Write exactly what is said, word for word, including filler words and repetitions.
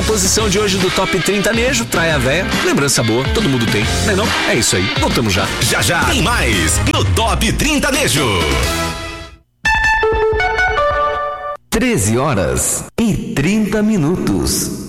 na posição de hoje do Top trinta Nejo, Traia Véia, lembrança boa, todo mundo tem, não é não? É isso aí, voltamos já. Já já tem mais no Top trinta Nejo. treze horas e trinta minutos.